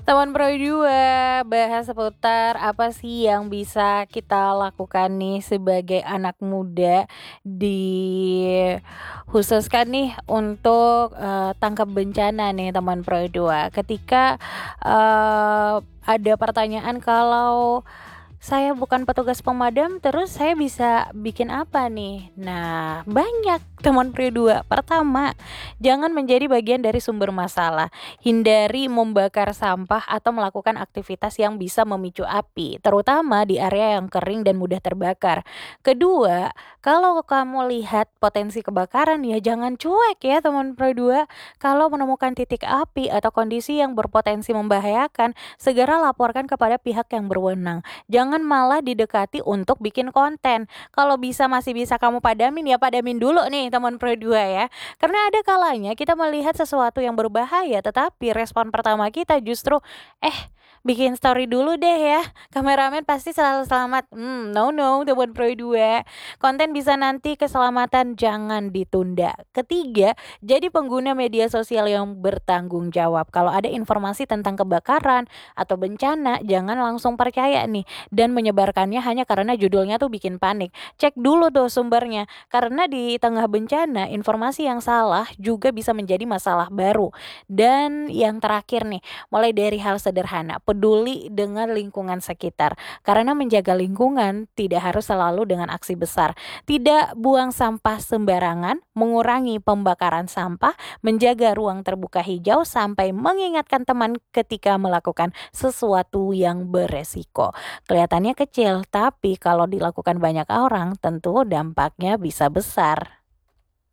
Teman Pro 2, bahas seputar apa sih yang bisa kita lakukan nih sebagai anak muda dikhususkan nih untuk tangkap bencana nih teman Pro 2. Ketika ada pertanyaan kalau saya bukan petugas pemadam, terus saya bisa bikin apa nih? Nah, banyak teman Prio 2. Pertama, jangan menjadi bagian dari sumber masalah. Hindari membakar sampah atau melakukan aktivitas yang bisa memicu api, terutama di area yang kering dan mudah terbakar. Kedua, kalau kamu lihat potensi kebakaran ya jangan cuek ya teman Prio 2. Kalau menemukan titik api atau kondisi yang berpotensi membahayakan, segera laporkan kepada pihak yang berwenang. Jangan malah didekati untuk bikin konten. Kalau masih bisa kamu padamin ya padamin dulu nih teman Pro 2 ya. Karena ada kalanya kita melihat sesuatu yang berbahaya tetapi respon pertama kita justru bikin story dulu deh ya. Kameramen pasti selalu selamat. No teman Pro 2. Konten bisa nanti, keselamatan jangan ditunda. Ketiga, jadi pengguna media sosial yang bertanggung jawab. Kalau ada informasi tentang kebakaran atau bencana, jangan langsung percaya nih dan menyebarkannya hanya karena judulnya tuh bikin panik. Cek dulu tuh sumbernya, karena di tengah bencana informasi yang salah juga bisa menjadi masalah baru. Dan yang terakhir nih, mulai dari hal sederhana, peduli dengan lingkungan sekitar, karena menjaga lingkungan tidak harus selalu dengan aksi besar. Tidak buang sampah sembarangan, mengurangi pembakaran sampah, menjaga ruang terbuka hijau, sampai mengingatkan teman ketika melakukan sesuatu yang beresiko. Kelihatannya kecil, tapi kalau dilakukan banyak orang tentu dampaknya bisa besar.